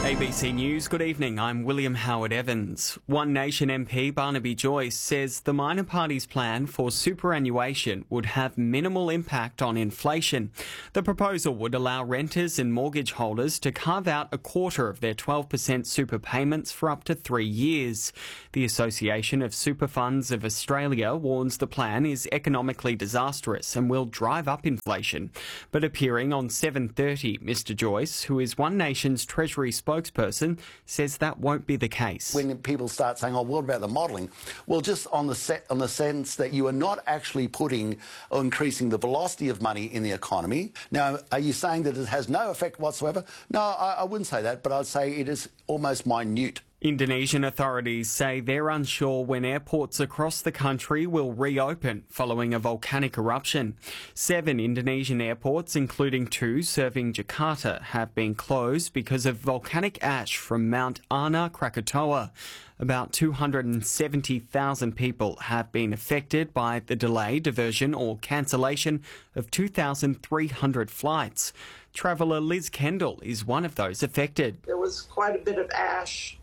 ABC News, good evening. I'm William Howard Evans. One Nation MP Barnaby Joyce says the minor party's plan for superannuation would have minimal impact on inflation. The proposal would allow renters and mortgage holders to carve out a quarter of their 12% super payments for up to 3 years. The Association of Super Funds of Australia warns the plan is economically disastrous and will drive up inflation. But appearing on 7:30, Mr Joyce, who is One Nation's Treasury spokesperson, says that won't be the case. When people start saying, oh, what about the modelling? Well, just on the sense that you are not actually putting or increasing the velocity of money in the economy. Now, are you saying that it has no effect whatsoever? No, I wouldn't say that, but I'd say it is almost minute. Indonesian authorities say they're unsure when airports across the country will reopen following a volcanic eruption. 7 Indonesian airports, including 2 serving Jakarta, have been closed because of volcanic ash from Mount Anak Krakatoa. About 270,000 people have been affected by the delay, diversion or cancellation of 2,300 flights. Traveller Liz Kendall is one of those affected. There was quite a bit of ash.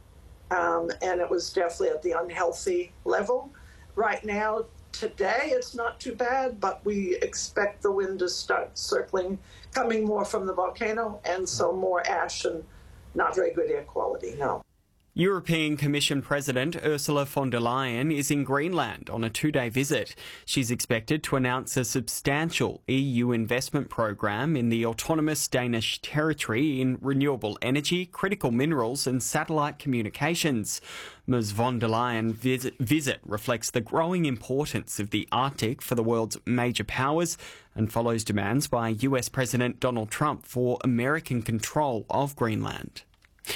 And it was definitely at the unhealthy level. Right now, today, it's not too bad, but we expect the wind to start circling, coming more from the volcano, and so more ash and not very good air quality, no. European Commission President Ursula von der Leyen is in Greenland on a 2-day visit. She's expected to announce a substantial EU investment program in the autonomous Danish territory in renewable energy, critical minerals and satellite communications. Ms von der Leyen visit reflects the growing importance of the Arctic for the world's major powers and follows demands by US President Donald Trump for American control of Greenland.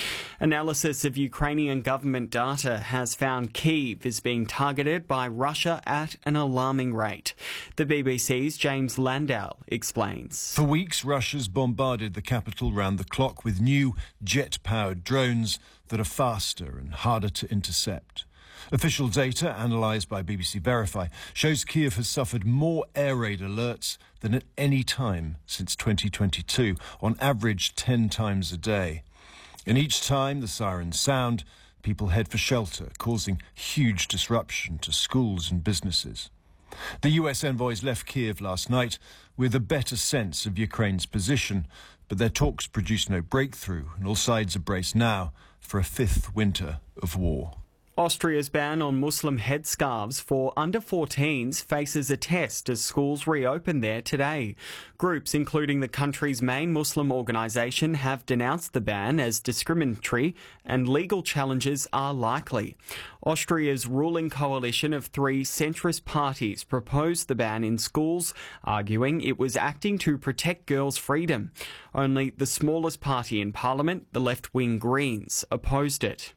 Analysis of Ukrainian government data has found Kyiv is being targeted by Russia at an alarming rate. The BBC's James Landau explains. For weeks, Russia's bombarded the capital round the clock with new jet-powered drones that are faster and harder to intercept. Official data, analysed by BBC Verify, shows Kyiv has suffered more air raid alerts than at any time since 2022, on average 10 times a day. And each time the sirens sound, people head for shelter, causing huge disruption to schools and businesses. The US envoys left Kyiv last night with a better sense of Ukraine's position, but their talks produced no breakthrough, and all sides are braced now for a 5th winter of war. Austria's ban on Muslim headscarves for under 14s faces a test as schools reopen there today. Groups, including the country's main Muslim organisation, have denounced the ban as discriminatory and legal challenges are likely. Austria's ruling coalition of 3 centrist parties proposed the ban in schools, arguing it was acting to protect girls' freedom. Only the smallest party in Parliament, the left-wing Greens, opposed it.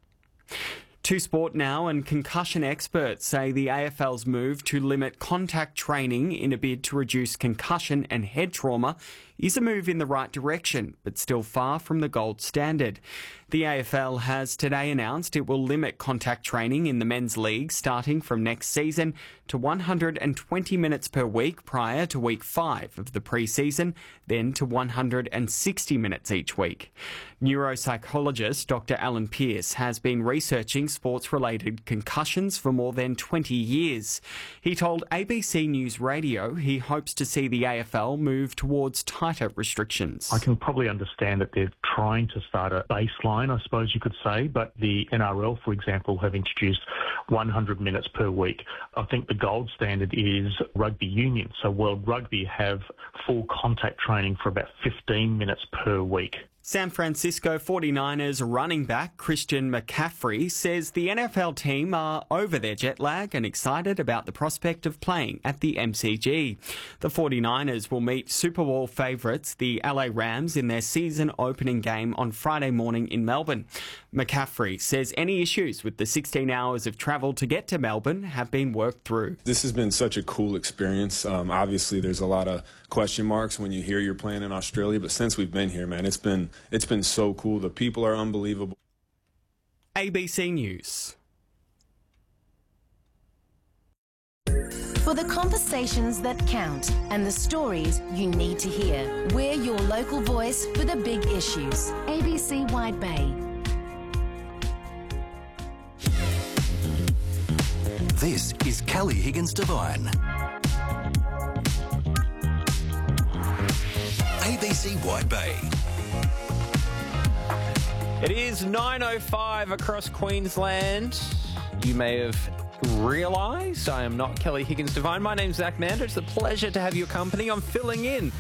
To sport now, and concussion experts say the AFL's move to limit contact training in a bid to reduce concussion and head trauma is a move in the right direction, but still far from the gold standard. The AFL has today announced it will limit contact training in the men's league starting from next season to 120 minutes per week prior to week 5 of the pre-season, then to 160 minutes each week. Neuropsychologist Dr. Alan Pearce has been researching sports-related concussions for more than 20 years. He told ABC News Radio he hopes to see the AFL move towards tighter restrictions. I can probably understand that they're trying to start a baseline, I suppose you could say, but the NRL, for example, have introduced 100 minutes per week. I think the gold standard is rugby union. So World Rugby have full contact training for about 15 minutes per week. San Francisco 49ers running back Christian McCaffrey says the NFL team are over their jet lag and excited about the prospect of playing at the MCG. The 49ers will meet Super Bowl favourites, the LA Rams, in their season opening game on Friday morning in Melbourne. McCaffrey says any issues with the 16 hours of travel to get to Melbourne have been worked through. This has been such a cool experience. Obviously, there's a lot of question marks when you hear you're playing in Australia, but since we've been here, man, it's been so cool. The people are unbelievable. ABC News. For the conversations that count and the stories you need to hear, we're your local voice for the big issues. ABC Wide Bay. This is Kelly Higgins Devine. ABC White Bay. It is 9:05 across Queensland. You may have realised I am not Kelly Higgins Devine. My name's Zach Mander. It's a pleasure to have your company. I'm filling in